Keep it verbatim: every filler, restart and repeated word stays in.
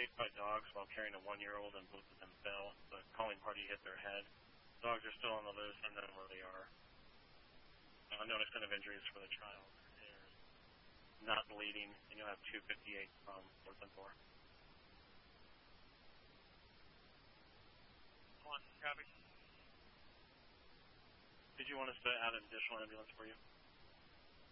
chased by dogs while carrying a one-year-old, and both of them fell. The calling party hit their head. Dogs are still on the loose, and then where they are. Uh, no extent of injuries for the child. They're not bleeding, and you'll have two fifty-eight from fourth and four. One, copy. Did you want us to add an additional ambulance for you?